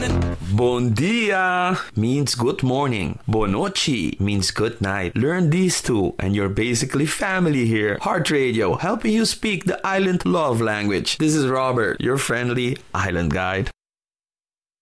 Bon dia means good morning. Bonochi means good night. Learn these two and you're basically family here. Heart Radio, helping you speak the island love language. This is Robert, your friendly island guide.